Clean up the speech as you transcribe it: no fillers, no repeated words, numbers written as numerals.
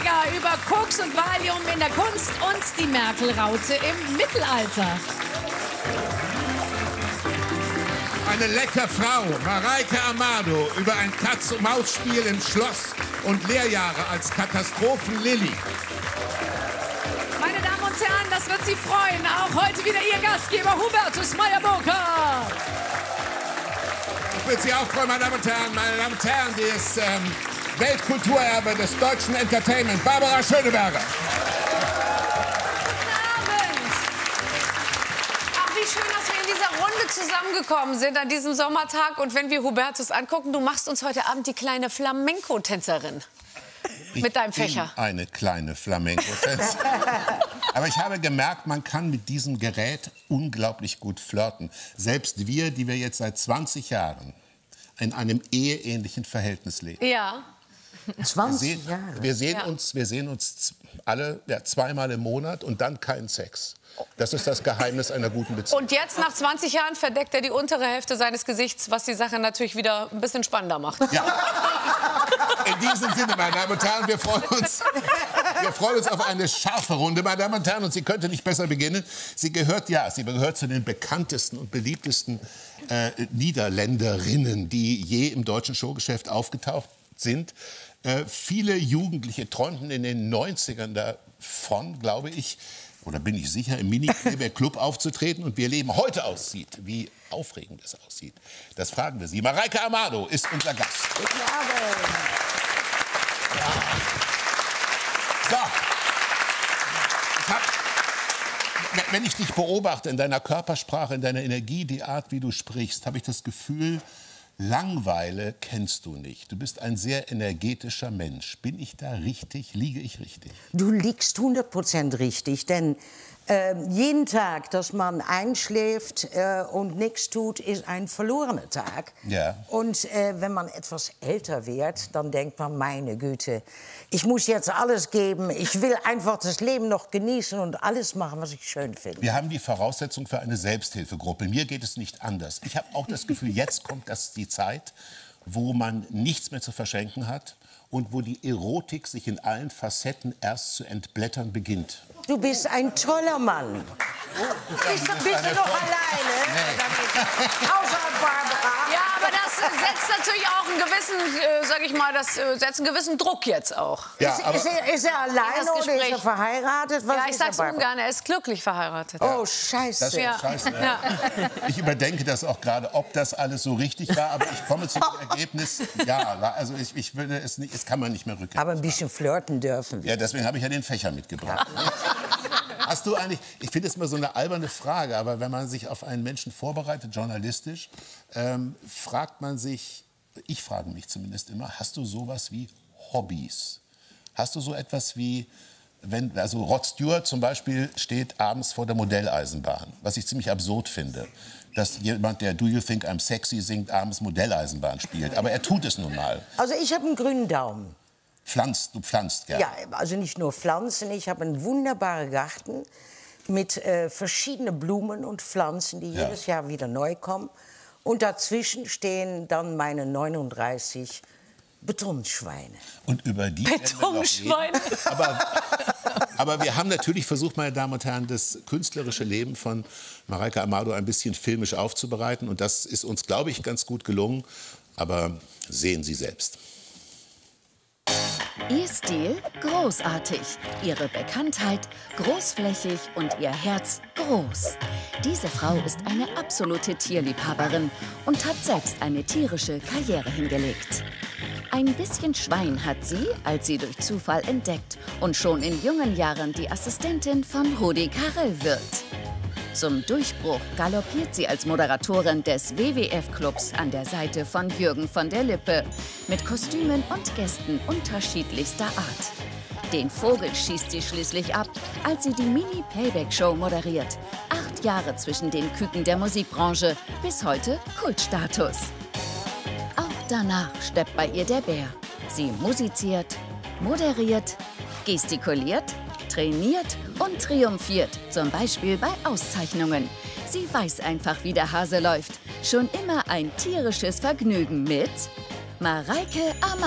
Klassiker über Koks und Valium in der Kunst und die Merkel-Raute im Mittelalter. Eine leckere Frau, Mareike Amado, über ein Katz-und-Maus-Spiel im Schloss und Lehrjahre als Katastrophen-Lilly. Meine Damen und Herren, das wird Sie freuen. Auch heute wieder Ihr Gastgeber Hubertus Meyer-Burkhardt. Das wird Sie auch freuen, meine Damen und Herren. Meine Damen und Herren, die ist Weltkulturerbe des deutschen Entertainment, Barbara Schöneberger. Wie schön, dass wir in dieser Runde zusammengekommen sind an diesem Sommertag. Und wenn wir Hubertus angucken, du machst uns heute Abend die kleine Flamenco-Tänzerin mit deinem Fächer. Eine kleine Flamenco-Tänzerin. Aber ich habe gemerkt, man kann mit diesem Gerät unglaublich gut flirten. Selbst wir, die wir jetzt seit 20 Jahren in einem eheähnlichen Verhältnis leben. Ja. 20 Jahre. Wir sehen uns alle zweimal im Monat und dann keinen Sex. Das ist das Geheimnis einer guten Beziehung. Und jetzt, nach 20 Jahren, verdeckt er die untere Hälfte seines Gesichts, was die Sache natürlich wieder ein bisschen spannender macht. Ja. In diesem Sinne, meine Damen und Herren, wir freuen uns auf eine scharfe Runde, meine Damen und Herren. Und sie könnte nicht besser beginnen. Sie gehört zu den bekanntesten und beliebtesten Niederländerinnen, die je im deutschen Showgeschäft aufgetaucht sind. Viele Jugendliche träumten in den 90ern davon, glaube ich, oder bin ich sicher, im Mini-Club aufzutreten. Und wie ihr Leben heute aussieht, wie aufregend es aussieht, das fragen wir Sie. Mareike Amado ist unser Gast. Guten Abend. So. Wenn ich dich beobachte in deiner Körpersprache, in deiner Energie, die Art, wie du sprichst, habe ich das Gefühl, Langeweile kennst du nicht. Du bist ein sehr energetischer Mensch. Bin ich da richtig? Liege ich richtig? Du liegst 100% richtig, denn jeden Tag, dass man einschläft und nichts tut, ist ein verlorener Tag. Ja. Und wenn man etwas älter wird, dann denkt man, meine Güte, ich muss jetzt alles geben. Ich will einfach das Leben noch genießen und alles machen, was ich schön finde. Wir haben die Voraussetzung für eine Selbsthilfegruppe. Mir geht es nicht anders. Ich habe auch das Gefühl, jetzt kommt die Zeit, wo man nichts mehr zu verschenken hat und wo die Erotik sich in allen Facetten erst zu entblättern beginnt. Du bist ein toller Mann. Bist du noch alleine? Nee. Außer Barbara. Ja, aber das setzt natürlich auch einen gewissen, sag ich mal, setzt einen gewissen Druck jetzt auch. Ja, Ist er alleine oder ist er verheiratet? Was Ja, ich ist sag's er, ungern, er ist glücklich verheiratet. Oh, scheiße. Das ist scheiße. Ja. Ich überdenke das auch gerade, ob das alles so richtig war. Aber ich komme zu dem Ergebnis, ja, also ich würde es nicht, es kann man nicht mehr rückgängig Aber ein bisschen flirten dürfen wir. Ja, deswegen habe ich ja den Fächer mitgebracht. Hast du eigentlich, ich finde es immer so eine alberne Frage, aber wenn man sich auf einen Menschen vorbereitet, journalistisch, fragt man sich, ich frage mich zumindest immer, hast du sowas wie Hobbys? Hast du so etwas wie, also Rod Stewart zum Beispiel steht abends vor der Modelleisenbahn, was ich ziemlich absurd finde, dass jemand, der Do You Think I'm Sexy singt, abends Modelleisenbahn spielt. Aber er tut es nun mal. Also ich habe einen grünen Daumen. Du pflanzt gerne. Ja, also nicht nur Pflanzen. Ich habe einen wunderbaren Garten mit verschiedenen Blumen und Pflanzen, die jedes Jahr wieder neu kommen. Und dazwischen stehen dann meine 39 Betonschweine. Und über die Betonschweine. Aber wir haben natürlich versucht, meine Damen und Herren, das künstlerische Leben von Mareike Amado ein bisschen filmisch aufzubereiten. Und das ist uns, glaube ich, ganz gut gelungen. Aber sehen Sie selbst. Ihr Stil großartig, ihre Bekanntheit großflächig und ihr Herz groß. Diese Frau ist eine absolute Tierliebhaberin und hat selbst eine tierische Karriere hingelegt. Ein bisschen Schwein hat sie, als sie durch Zufall entdeckt und schon in jungen Jahren die Assistentin von Rudi Carrell wird. Zum Durchbruch galoppiert sie als Moderatorin des WWF-Clubs an der Seite von Jürgen von der Lippe mit Kostümen und Gästen unterschiedlichster Art. Den Vogel schießt sie schließlich ab, als sie die Mini-Playback-Show moderiert. 8 Jahre zwischen den Küken der Musikbranche, bis heute Kultstatus. Auch danach steppt bei ihr der Bär. Sie musiziert, moderiert, gestikuliert, trainiert und triumphiert, zum Beispiel bei Auszeichnungen. Sie weiß einfach, wie der Hase läuft. Schon immer ein tierisches Vergnügen mit Mareike Amado.